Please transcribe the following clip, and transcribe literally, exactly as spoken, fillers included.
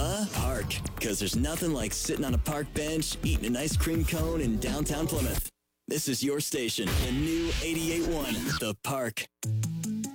The Park. Because there's nothing like sitting on a park bench, eating an ice cream cone in downtown Plymouth. This is your station, the new eighty-eight point one, The Park.